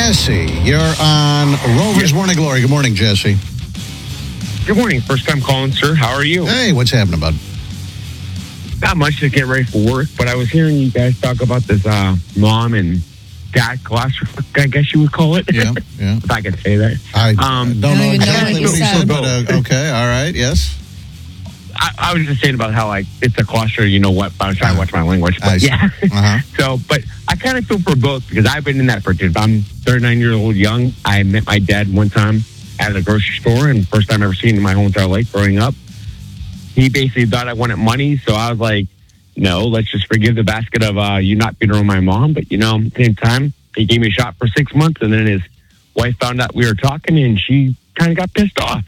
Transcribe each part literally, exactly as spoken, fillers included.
Jesse, you're on Rover's Morning Glory. Good morning, Jesse. Good morning. First time calling, sir. How are you? Hey, what's happening, bud? Not much to get ready for work, but I was hearing you guys talk about this uh, mom and dad claustrophobic, I guess you would call it. Yeah, yeah. If I can say that. I Um, don't I know don't even know exactly what what you he said, said. but uh, okay, all right, yes. I, I was just saying about how, like, it's a cluster, you know what, but I was trying to watch my language. I But see. yeah. Uh-huh. So, but I kind of feel for both because I've been in that for I'm thirty-nine years old young. I met my dad one time at a grocery store, and first time I ever seen him in my whole entire life growing up. He basically thought I wanted money, so I was like, no, let's just forgive the basket of uh, you not being around my mom. But, you know, at the same time, he gave me a shot for six months, and then his wife found out we were talking, and she kind of got pissed off.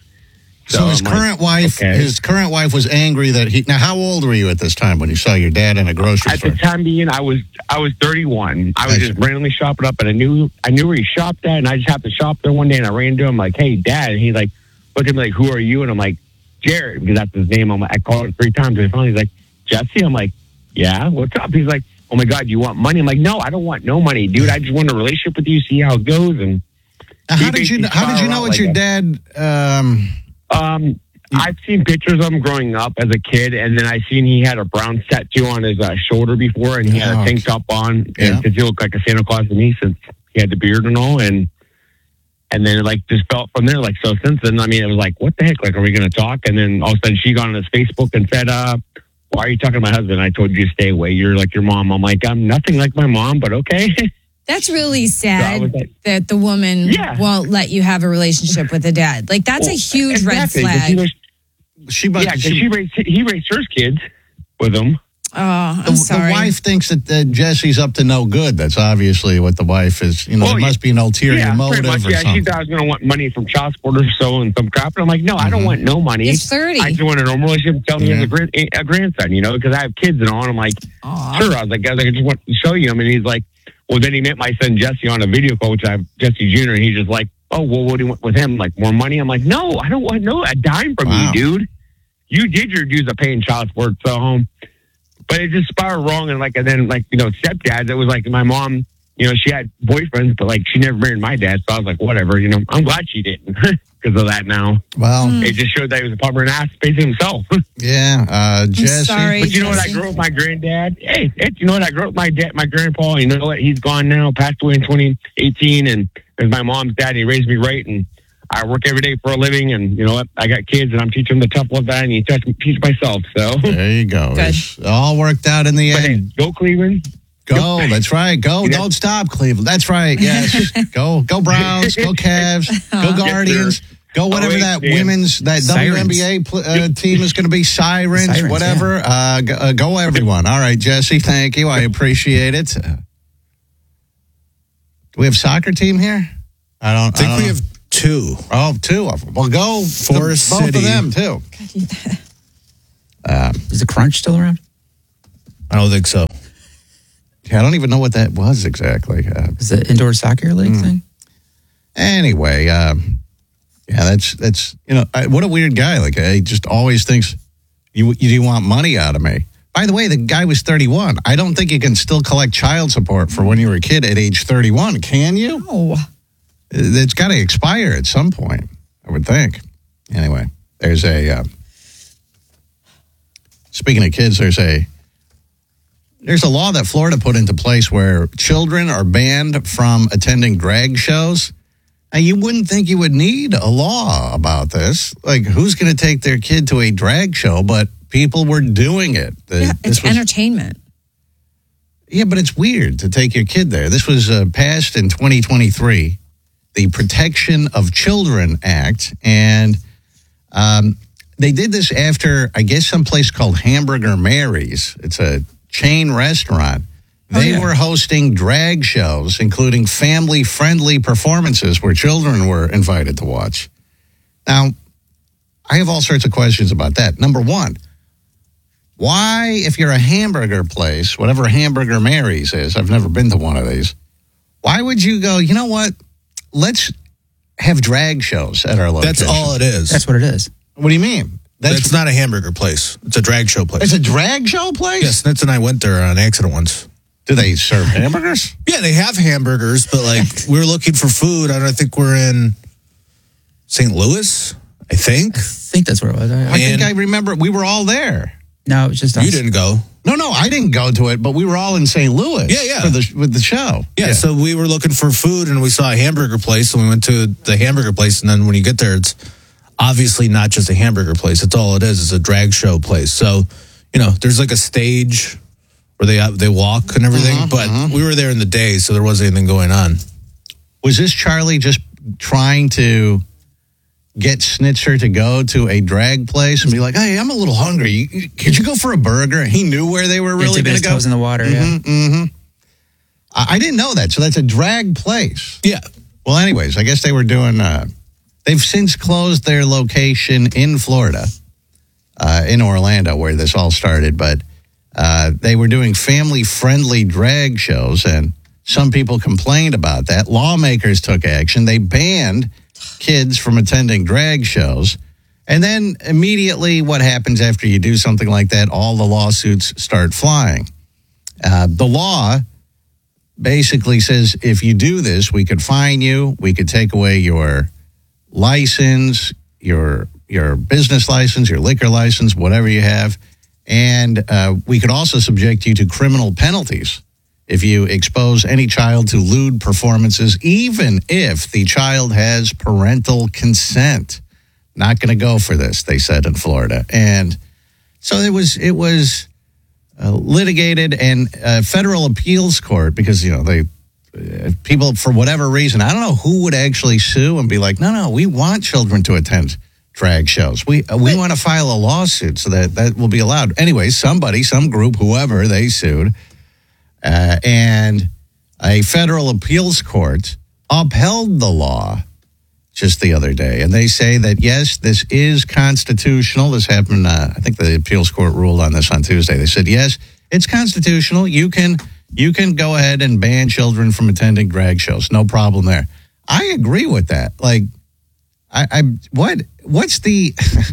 So, So his I'm like, current wife, okay. his current wife was angry that he. Now, how old were you at this time when you saw your dad in a grocery At store? the time being, I was I was thirty-one. I was I just see. randomly shopping up, and I knew I knew where he shopped at, and I just happened to shop there one day, and I ran into him like, "Hey, Dad," and he like looked at me like, "Who are you?" And I'm like, "Jared," because that's his name. I'm like, I called it three times, and finally he's like, "Jesse." I'm like, "Yeah, what's up?" He's like, "Oh my God, you want money?" I'm like, "No, I don't want no money, dude. I just want a relationship with you, see how it goes." And Now, he how did you? basically How did you know spiraled it's like your that. dad? Um, Um, I've seen pictures of him growing up as a kid, and then I seen he had a brown tattoo on his uh, shoulder before, and he had Oh, a tank top on, yeah. and because he looked like a Santa Claus to me since he had the beard and all, and and then it, like just felt from there. Like so, since then, I mean, it was like, what the heck? Like, are we going to talk? And then all of a sudden, she got on his Facebook and said, "Uh, why are you talking to my husband?" I told you to stay away. You're like your mom. I'm like, I'm nothing like my mom, but okay. That's really So I sad was like- that the woman Yeah. won't let you have a relationship with a dad. Like, that's a Well, huge exactly, red 'cause he flag. was- she, must, yeah, because she, he raised he raised her kids with him. Oh, I'm the, the sorry. wife thinks that uh, Jesse's up to no good. That's obviously what the wife is. You know, Well, there yeah. must be an ulterior Yeah, motive pretty much. or Yeah, she something. thought I was going to want money from child support or so and some crap. And I'm like, no, I don't Mhm. want no money. It's thirty. I just want a normal relationship. Tell me Yeah. he has a, grand, a grandson, you know, because I have kids and all. And I'm like, Aw. sure. I was like, guys, I just want to show you him. And he's like, well, then he met my son Jesse on a video call, which I have Jesse Junior And he's just like, oh, well, what do you want with him? Like more money? I'm like, no, I don't want no a dime from Wow. you, dude. You did your dues of paying child support. So, um, but it just spiraled wrong. And like, and then like, you know, stepdads, it was like my mom, you know, she had boyfriends, but like she never married my dad. So I was like, whatever, you know, I'm glad she didn't because of that now. Well, Mm. It just showed that he was a pumper and ass facing himself. yeah, uh, Jesse. sorry. But you know what? I Jesse. grew up with my granddad. Hey, hey, you know what? I grew up with my dad, my grandpa. You know what? He's gone now, passed away in twenty eighteen. And there's my mom's dad. And he raised me right. And I work every day for a living. And you know what? I got kids and I'm teaching them the tough love that and you touch teach myself. So, There you go. Good. It's all worked out in the but end. hey, go Cleveland. Go. That's right. Go. Yeah. Don't stop, Cleveland. That's right. Yes. go. Go Browns. Go Cavs. Go Guardians. Go whatever Always, that man. women's, that Sirens. W N B A pl- uh, team is going to be. Sirens, Sirens, whatever. Uh, go, uh, go everyone. All right, Jesse. Thank you. I appreciate it. Uh, do we have soccer team here? I don't. I think I don't we know. have two. Oh, two of them. Well, go Forest the, both City. of them too. Is the Crunch still around? I don't think so. Yeah, I don't even know what that was exactly. Uh, Is the indoor soccer league Mm. thing? Anyway, um, yeah, that's that's you know I, what a weird guy. Like he just always thinks you you do want money out of me. By the way, the guy was thirty-one. I don't think you can still collect child support for when you were a kid at age thirty-one. Can you? Oh, It's got to expire at some point, I would think. Anyway, there's a. Uh, speaking of kids, there's a. There's a law that Florida put into place where children are banned from attending drag shows. Now, you wouldn't think you would need a law about this. Like, who's going to take their kid to a drag show? But people were doing it. The- yeah, this it's was- entertainment. yeah, but it's weird to take your kid there. This was uh, passed in twenty twenty-three, the Protection of Children Act. And um, they did this after, I guess, some place called Hamburger Mary's. It's a chain restaurant. They yeah. were hosting drag shows, including family-friendly performances where children were invited to watch. Now, I have all sorts of questions about that. Number one, why, if you're a hamburger place, whatever Hamburger Mary's is, I've never been to one of these, why would you go, you know what, let's have drag shows at our location? That's all it is. That's what it is. What do you mean? That's, not a hamburger place. It's a drag show place. It's a drag show place? Yes, Nitz and I went there on accident once. Do they serve hamburgers? Yeah, they have hamburgers, but like we were looking for food. I don't think we're in Saint Louis. I think. I think that's where it was. I, I think And- I remember we were all there. no, it was just us. You didn't go. No, no, I didn't go to it, but we were all in Saint Louis. Yeah, yeah. For the, with the show. Yeah, so we were looking for food and we saw a hamburger place and we went to the hamburger place. And then when you get there, it's obviously not just a hamburger place. It's all it is. It's a drag show place. So, you know, there's like a stage where they they walk and everything. Mhm, but mhm. we were there in the day, so there wasn't anything going on. Was this Charlie just trying to get Snitzer to go to a drag place and be like, hey, I'm a little hungry. Could you go for a burger? He knew where they were Yeah, really dipping going his to go. toes in the water. Yeah. Mhm, mhm. I, I didn't know that. So that's a drag place. Yeah. Well, anyways, I guess they were doing, uh, they've since closed their location in Florida, uh, in Orlando, where this all started. But uh, they were doing family-friendly drag shows, and some people complained about that. Lawmakers took action. They banned kids from attending drag shows. And then immediately what happens after you do something like that, all the lawsuits start flying. Uh, the law basically says if you do this, we could fine you, we could take away your license, your your business license, your liquor license, whatever you have, and uh, we could also subject you to criminal penalties if you expose any child to lewd performances, even if the child has parental consent. Not going to go for this, they said in Florida. And so it was it was uh, litigated, and uh, federal appeals court, because, you know, they uh, people, for whatever reason, I don't know who would actually sue and be like, no, no, we want children to attend drag shows. We uh, we want to file a lawsuit so that that will be allowed. Anyway, somebody, some group, whoever, they sued. Uh, and a federal appeals court upheld the law just the other day. And they say that, yes, this is constitutional. This happened, uh, I think the appeals court ruled on this on Tuesday. They said, yes, it's constitutional. You can you can go ahead and ban children from attending drag shows. No problem there. I agree with that. Like, I, I what what's the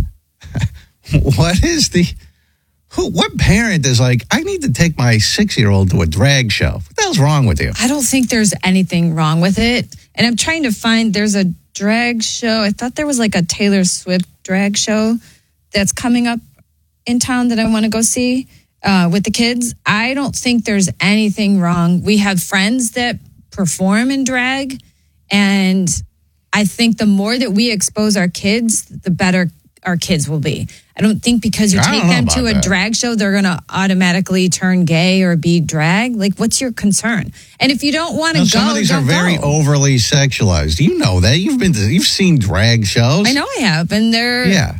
what is the who what parent is like, I need to take my six-year-old to a drag show? What the hell's wrong with you? I don't think there's anything wrong with it. And I'm trying to find, there's a drag show. I thought there was like a Taylor Swift drag show that's coming up in town that I want to go see uh, with the kids. I don't think there's anything wrong. We have friends that perform in drag, and I think the more that we expose our kids, the better our kids will be. I don't think because you I take don't know them about to a that. drag show, they're going to automatically turn gay or be drag. Like, what's your concern? And if you don't want to No, go, some of these are don't very go. overly sexualized. You know that. You've been to, you've seen drag shows. I know I have, and they're Yeah.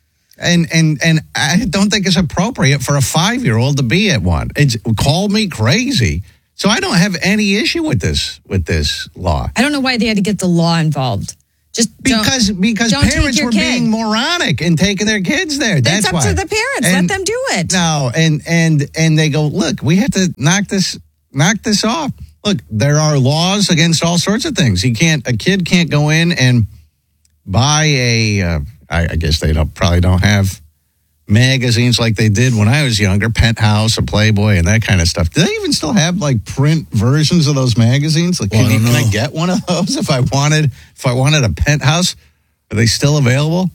And and and I don't think it's appropriate for a five-year-old to be at one. It's called me crazy. So I don't have any issue with this with this law. I don't know why they had to get the law involved. Just don't- Because because don't take parents your were kid. being moronic and taking their kids there. That's It's up why. to the parents. And- Let them do it. No, and and and they go, look, we have to knock this knock this off. Look, there are laws against all sorts of things. You can't a kid can't go in and buy a. Uh, I, I guess they don't probably don't have magazines like they did when I was younger, Penthouse or Playboy and that kind of stuff. Do they even still have like print versions of those magazines? Like, Well, can, I you, don't can I know. get one of those if I wanted? If I wanted a Penthouse, are they still available?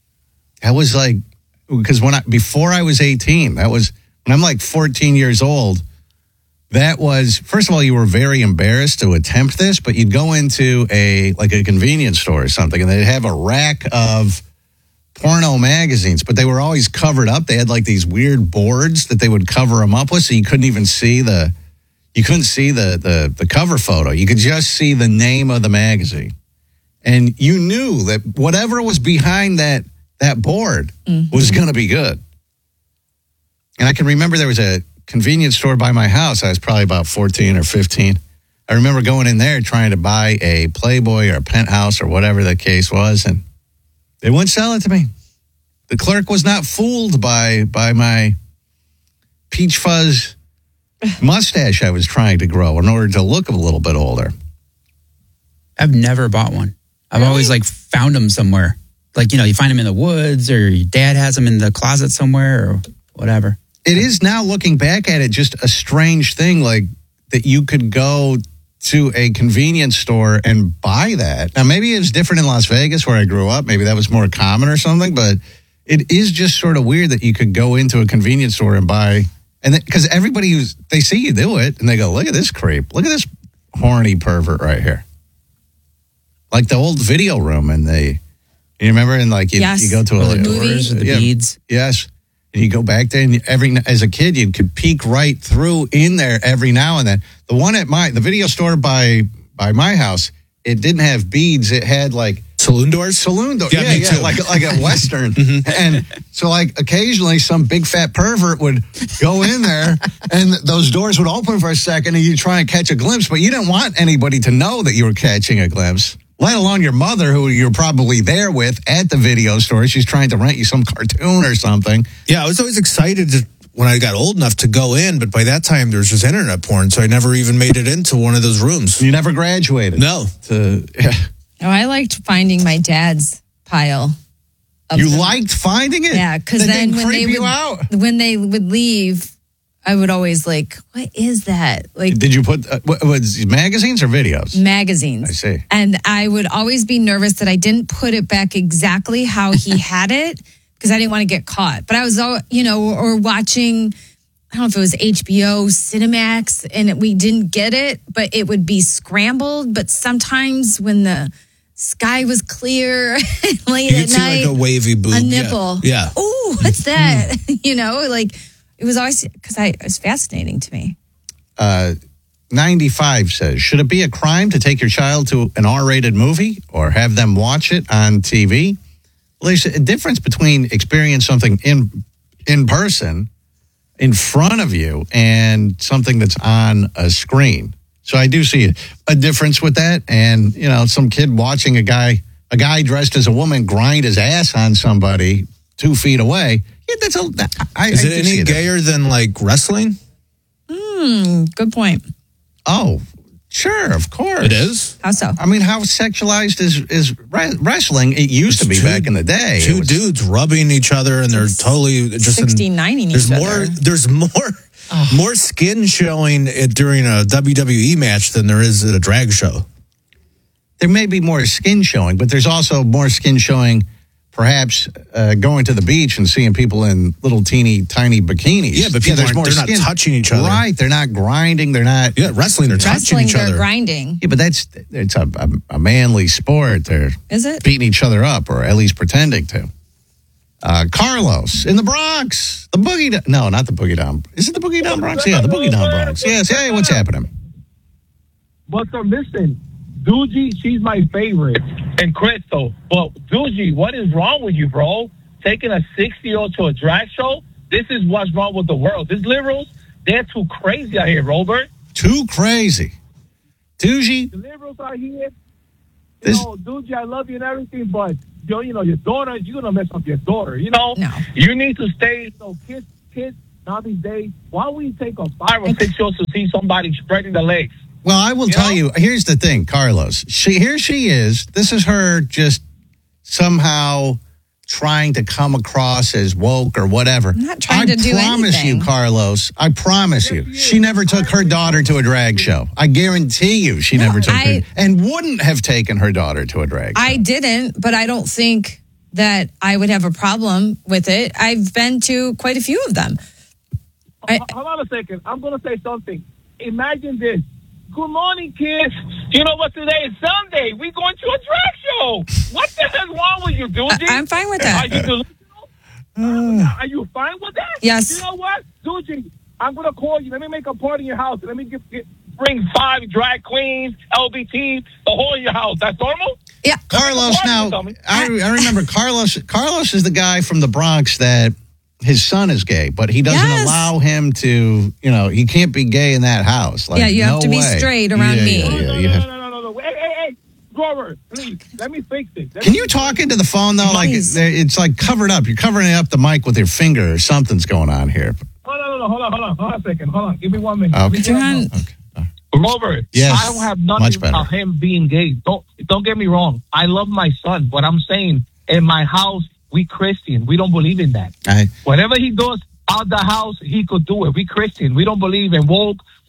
That was like because when I before I was eighteen, that was when I'm like fourteen years old. That was, first of all, you were very embarrassed to attempt this, but you'd go into a like a convenience store or something, and they'd have a rack of porno magazines, but they were always covered up. They had like these weird boards that they would cover them up with, so you couldn't even see the you couldn't see the the, the cover photo. You could just see the name of the magazine, and you knew that whatever was behind that that board Mm-hmm. was going to be good. And I can remember there was a convenience store by my house. I was probably about fourteen or fifteen. I remember going in there trying to buy a Playboy or a Penthouse or whatever the case was, and they wouldn't sell it to me. The clerk was not fooled by by my peach fuzz mustache I was trying to grow in order to look a little bit older. I've never bought one. I've always like found them somewhere. Like, you know, you find them in the woods or your dad has them in the closet somewhere or whatever. It is now, looking back at it, just a strange thing. Like, that you could go to a convenience store and buy that. Now, maybe it's different in Las Vegas where I grew up. Maybe that was more common or something, but it is just sort of weird that you could go into a convenience store and buy, and because everybody who's, they see you do it and they go, look at this creep. Look at this horny pervert right here. Like the old video room and the, you remember? And like you, Yes. you go to a, the movie. doors with the yeah, beads. Yes. And you go back there, and every as a kid, you could peek right through in there every now and then. The one at my the video store by by my house, it didn't have beads. It had like Saloon doors? saloon doors. Yeah, Yeah, me yeah, too. like like a western. And so, like occasionally, some big fat pervert would go in there, and those doors would open for a second, and you try and catch a glimpse, but you didn't want anybody to know that you were catching a glimpse. Let alone your mother, who you're probably there with at the video store. She's trying to rent you some cartoon or something. Yeah, I was always excited to, when I got old enough to go in, but by that time there was just internet porn, so I never even made it into one of those rooms. You never graduated. No. To, yeah. Oh, I liked finding my dad's pile. of You them. liked finding it? Yeah, because That then didn't when they creep you would out? when they would leave, I would always like, what is that? Like Did you put, uh, what, was it magazines or videos? magazines. I see. And I would always be nervous that I didn't put it back exactly how he had it because I didn't want to get caught. But I was, all you know, or watching, I don't know if it was H B O, Cinemax, and it, we didn't get it, but it would be scrambled. But sometimes when the sky was clear late You at could see night, like a wavy boob. a Yeah. nipple. Yeah. Ooh, what's that? you know, like it was always because I it was fascinating to me. Uh, ninety-five says, should it be a crime to take your child to an R-rated movie or have them watch it on T V? Well, there's a difference between experience something in in person, in front of you, and something that's on a screen. So I do see a difference with that. And, you know, some kid watching a guy, a guy dressed as a woman grind his ass on somebody two feet away. Yeah, that's a, I, Is I it do see any gayer than like wrestling? Hmm, good point. Oh, sure, of course. It is? How so? I mean, how sexualized is is re- wrestling? It used to be Two- back in the day. It Two was- dudes rubbing each other and they're totally just in- sixty-nining each There's other. more. There's more. More skin showing it during a W W E match than there is at a drag show. There may be more skin showing, but there's also more skin showing. Perhaps uh, going to the beach and seeing people in little teeny tiny bikinis. Yeah, but people there's aren't- they're not touching each other. Right? They're not grinding. They're not. Yeah, wrestling. They're touching Wrestling, each they're other. grinding. Yeah, but that's it's a, a, a manly sport. They're Is it? beating each other up, or at least pretending to. Uh, Carlos in the Bronx, the boogie. Down, no, not the boogie down. Is it the boogie down Bronx? Yeah, the boogie down Bronx. Yes. Hey, what's happening? But so listen, Doogie, she's my favorite, and Crystal. But Doogie, what is wrong with you, bro? Taking a sixty-year-old to a drag show? This is what's wrong with the world. These liberals, they're too crazy out here, Robert. Too crazy. Doogie, The liberals out here, you This- know, Doogie, I love you and everything, but you know, you know, your daughter, you're gonna mess up your daughter. You know, No. you need to stay. You know, kids, kids. Now these days, why would we take a five or six year old to see somebody spreading the legs? well, I will You tell know? you, here's the thing, Carlos. She here she is. This is her just somehow trying to come across as woke or whatever. I'm not trying I to do promise anything. you, Carlos. I promise you. Yes, She you. never took her daughter to a drag show. I guarantee you she No, never took I- her and wouldn't have taken her daughter to a drag show. I didn't, but I don't think that I would have a problem with it. I've been to quite a few of them. I- Ho- Hold on a second. I'm going to say something. Imagine this. Good morning, kids. You know what? Today is Sunday. We're going to a drag show. What the hell's wrong with you, Doogie? I- I'm fine with that. Are you delusional? Are you fine with that? Yes. You know what, Doogie? I'm going to call you. Let me make a party in your house. Let me get, get, bring five drag queens, L B T, the whole of your house. That's normal? Yeah. Carlos, now I, I remember Carlos. Carlos is the guy from the Bronx that his son is gay, but he doesn't Yes. allow him to. You know, he can't be gay in that house. Like, Yeah, you have no to be way. straight around Yeah, me. yeah, No, yeah, no, you no, have- no, no, no, no. Hey, hey, hey. Grover, please, let me fix it. Let Can me you fix talk it. into the phone though? Like Please. there- it's like covered up. You're covering up the mic with your finger, or something's going on here. Hold on, hold on, hold on, hold on, hold on a second. Hold on. Give me one minute. Okay. Let me get Turn- on. Okay. Robert, Yes, I don't have much nothing better. about him being gay. Don't don't get me wrong. I love my son, but I'm saying in my house we Christian. We don't believe in that. I, Whatever he does out the house, he could do it. We Christian. We don't believe in woke.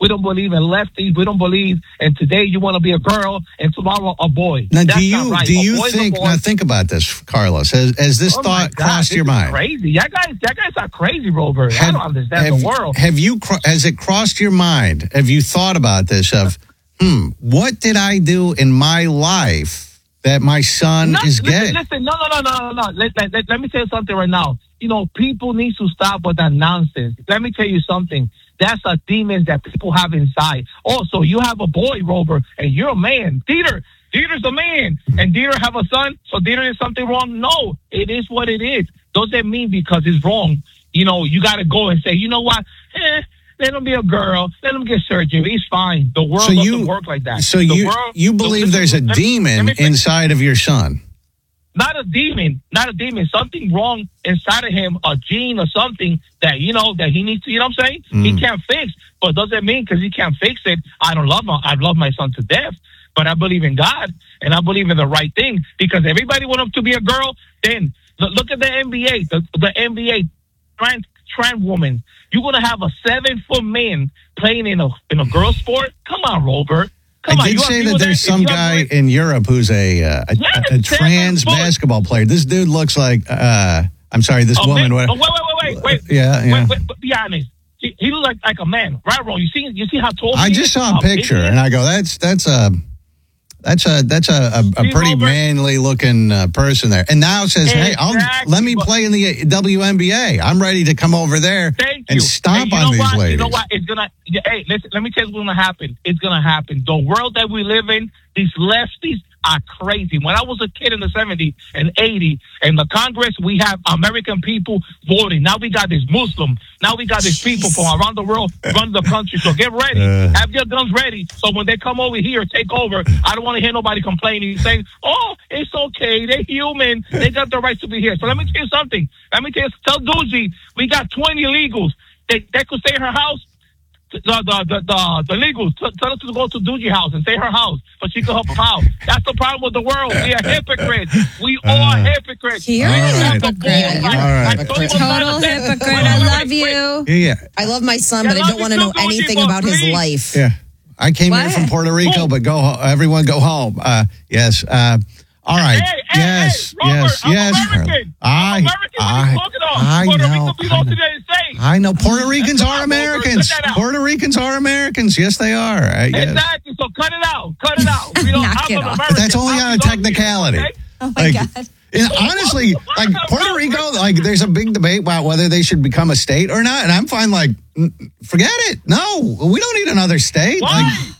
We don't believe in lefties. We don't believe in today you want to be a girl and tomorrow a boy. Now, That's do you not right. do A you boy's a think? boy. Now, think about this, Carlos. Has, has this Oh my thought God, crossed this your is mind? Crazy. You guys, you guys are crazy, Robert. I don't understand have, the world. Have you? cro- Has it crossed your mind? Have you thought about this? Of, hmm, what did I do in my life that my son No, is listen, gay? listen, no, no, no, no, no, no. Let, let, let, let me tell you something right now. You know, people need to stop with that nonsense. Let me tell you something. That's a demon that people have inside. Also, you have a boy, Robert, and you're a man. Dieter, Dieter's a man, and Dieter have a son, so Dieter is something wrong? No, it is what it is. Doesn't mean because it's wrong. You know, you got to go and say, you know what? Eh, let him be a girl. Let him get surgery. It's fine. The world So doesn't you- work like that. So The you world- you believe the- there's a let me- let me demon finish. inside of your son? Not a demon, not a demon. Something wrong inside of him, a gene or something that, you know, that he needs to, you know what I'm saying? Mm. He can't fix. But doesn't mean because he can't fix it, I don't love him. I love my son to death. But I believe in God, and I believe in the right thing. Because everybody want him to be a girl, then look, look at the N B A. The, the N B A, trans, trans woman. You're going to have a seven-foot man playing in a in a girl sport? Come on, Robert. Come I on, did you say agree that with there's If some you guy agree- in Europe who's a uh, a, Yes, a, a trans seven foot. basketball player. This dude looks like uh, I'm sorry, this Oh, woman. man. what- Oh, wait, wait, wait, wait, wait. Yeah, yeah. Wait, wait, but be honest. He, he looks like, like a man, right, wrong? You see, you see how tall I he just is? saw How a big picture he is? and I go, that's that's a that's a that's a, a, a See, pretty Robert? manly looking uh, person there. And now it says, hey, I'll, Exactly, let me but- play in the W N B A. I'm ready to come over there Thank and you. stomp Hey, you on know these what? ladies. You know what? It's gonna. yeah, Hey, listen. Let me tell you what's gonna happen. It's gonna happen. The world that we live in, these lefties are crazy. When I was a kid in the seventies and eighties, in the Congress, we have American people voting. Now we got this Muslim. Now we got these people from around the world run the country. So get ready. Uh. Have your guns ready. So when they come over here, take over. I don't want to hear nobody complaining, saying, "Oh, it's okay. They're human. They got the right to be here." So let me tell you something. Let me tell you. Tell Doogie, we got twenty illegals. They they could stay in her house. The the the the, the legals t- tell us to go to Doogie house and stay her house, but she can help her out. That's the problem with the world. We are hypocrites. We Uh, are hypocrites. You're All a right. hypocrite. All right. Total hypocrite. I love you. Yeah, yeah. I love my son, Yeah, but I love don't you want to too, know Doogie, anything but about his please. life. Yeah. I came here What? from Puerto Rico, Who? but go ho- everyone go home. Uh, yes. Uh, all right. Hey, hey, yes. hey, Robert, yes. I'm yes. American. I, I'm American. What are I, you talking about? I Puerto know. Rico belongs I to know. the United States. I know Puerto Ricans That's are not Americans. Cut that out. Puerto Ricans are Americans. Yes, they are. I guess. Exactly. So cut it out. Cut it out. We don't, Knock I'm it an off. American. But that's only I on a belong here, technicality. okay? Oh my Like, God. and honestly, like Puerto Rico, like there's a big debate about whether they should become a state or not, and I'm fine. Like, n- forget it. No, we don't need another state. Why? Like,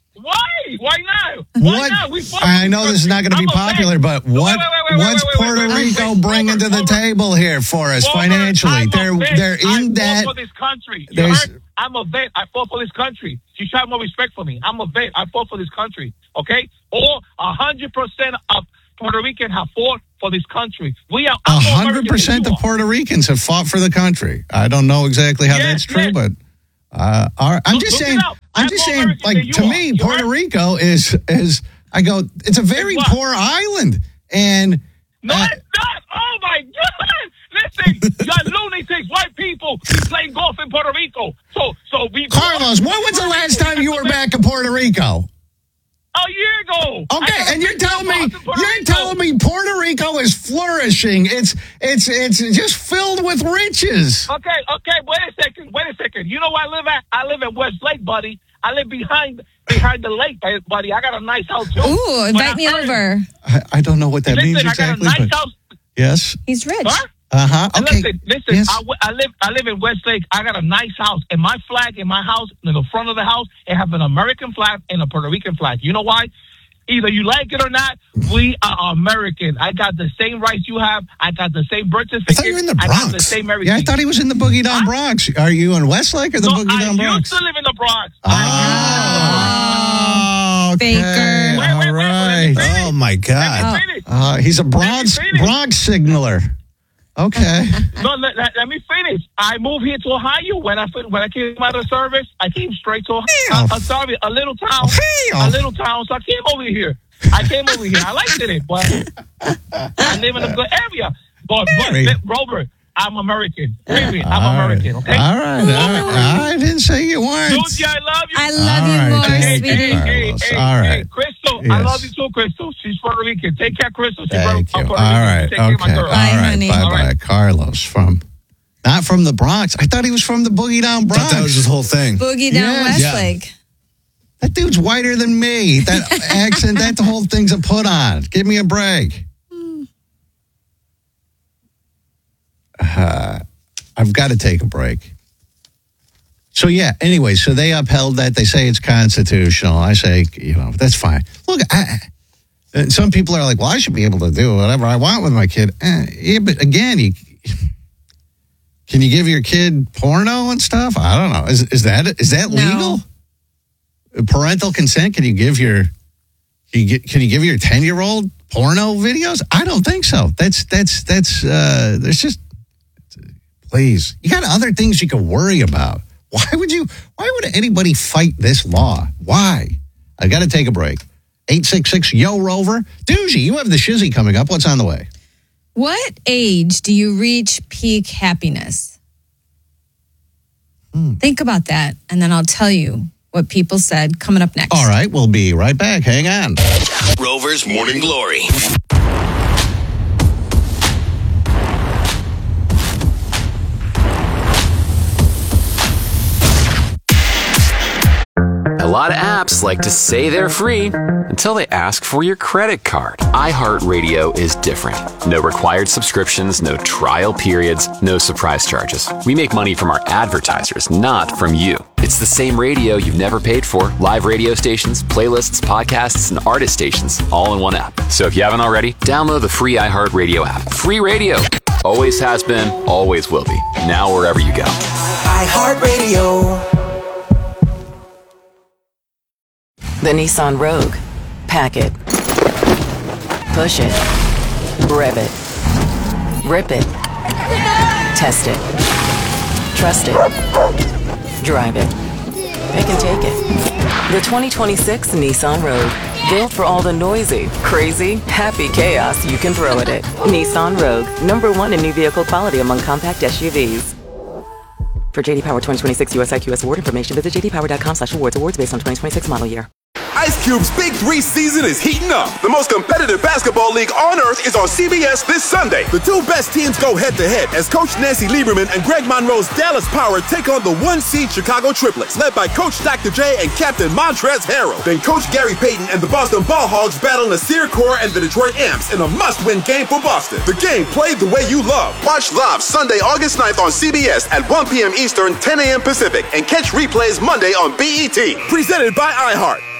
Why? Why not? Why what? not? We fought I know this is not going to be I'm a popular, vet. but Wait, what? wait, wait, wait, what's wait, wait, Puerto wait, wait, Rico wait, bringing Robert, to the Robert. table here for us Robert, financially? I'm a They're vet. they're I in fought debt. for this country. You There's- heard? I'm a vet. I fought for this country. You should have more respect for me. I'm a vet. I fought for this country. Okay? All a hundred percent of Puerto Rican have fought for this country. We are A I'm more hundred American percent than of you are. Puerto Ricans have fought for the country. I don't know exactly how Yes, that's true, yes. but uh, all right. I'm Look- just look it saying. up. I'm I'm just more saying. American Like than you to are. me, You Puerto heard? Rico is is. I go. It's a very what? poor island, and No, uh, it's not. Oh my God! Listen, you're lunatics, white people. We playing golf in Puerto Rico. So, so we. Carlos, when was the last time you were back in Puerto Rico? A year ago. I Okay, got a and you're picture telling of me us in Puerto you're Rico. telling me Puerto Rico is flourishing. It's it's it's just filled with riches. Okay, okay. Wait a second. Wait a second. You know where I live at? I live in West Lake, buddy. I live behind behind the lake, buddy. I got a nice house too. Ooh, But invite I me heard- over. I, I don't know what that Listen, means I got a exactly. nice But house. yes. He's rich. Huh? Uh huh. And Okay. Listen, listen. Yes. I, w- I live. I live in West Lake. I got a nice house, and my flag in my house, in the front of the house, it have an American flag and a Puerto Rican flag. You know why? Either you like it or not, we are American. I got the same rights you have. I got the same birth I certificate. thought you were in the I got the Bronx. same everything. Yeah, I thought he was in the Boogie Down Huh? Bronx. Are you in Westlake or the no, Boogie I Down Bronx? used to live in the Bronx. Oh, okay. Faker. Wait, wait, All wait, right. wait, wait. Oh my Let God. me finish. Uh, he's a Bronx Let me finish. Bronx signaler. Okay. No, let, let, let me finish. I moved here to Ohio when I fin- when I came out of service. I came straight to Ohio. Damn. Uh, sorry, a little town, Damn. a little town. So I came over here. I came over here. I liked it, but I live in a good area. But, but Very. Robert, I'm American. Believe me, I'm All right. American, okay? All right. All right. I didn't say you weren't. Dude, I love you. I love All you right, more, thank Hey, sweetie. hey, hey, Carlos. hey, All hey, right. Crystal, I Yes. love you too, Crystal. She's Puerto Rican. Take care, Crystal. She's Thank from you. Puerto All Rican. right. Take care of my Okay. All girl. Bye, right. honey. Bye All bye. right. Carlos from, not from the Bronx. I thought he was from the Boogie Down Bronx. Thought that was his whole thing. Boogie down Yes. Yeah. Westlake. That dude's whiter than me. That accent, that whole thing's a put on. Give me a break. Uh, I've got to take a break. So, yeah, anyway, so they upheld that. They say it's constitutional. I say, you know, that's fine. Look, I, and some people are like, well, I should be able to do whatever I want with my kid. Eh, yeah, but again, you, can you give your kid porno and stuff? I don't know. Is, is that is that No. legal? Parental consent? Can you give your can you, get, can you give your ten year old porno videos? I don't think so. That's that's that's uh, there's just please. You got other things you can worry about. Why would you? Why would anybody fight this law? Why? I got to take a break. Eight six six Yo Rover. Doozy, you have the shizzy coming up. What's on the way? What age do you reach peak happiness? Hmm. Think about that, and then I'll tell you what people said coming up next. All right, we'll be right back. Hang on. Rover's Morning Glory. A lot of apps like to say they're free until they ask for your credit card. iHeartRadio is different. No required subscriptions, no trial periods, no surprise charges. We make money from our advertisers, not from you. It's the same radio you've never paid for. Live radio stations, playlists, podcasts, and artist stations all in one app. So if you haven't already, download the free iHeartRadio app. Free radio. Always has been, always will be. Now wherever you go. iHeartRadio. The Nissan Rogue. Pack it. Push it. Rev it. Rip it. Test it. Trust it. Drive it. Pick and take it. The twenty twenty-six Nissan Rogue. Built for all the noisy, crazy, happy chaos you can throw at it. Nissan Rogue. Number one in new vehicle quality among compact S U Vs. For J D Power twenty twenty-six U S I Q S award information, visit j d power dot com slash awards. Awards based on twenty twenty-six model year. Ice Cube's Big Three season is heating up. The most competitive basketball league on earth is on C B S this Sunday. The two best teams go head-to-head as Coach Nancy Lieberman and Greg Monroe's Dallas Power take on the one-seed Chicago Triplets, led by Coach Doctor J and Captain Montrezl Harrell. Then Coach Gary Payton and the Boston Ball Hogs battle Nasir Kaur and the Detroit Amps in a must-win game for Boston. The game played the way you love. Watch live Sunday, August ninth on C B S at one p.m. Eastern, ten a.m. Pacific, and catch replays Monday on B E T. Presented by iHeart.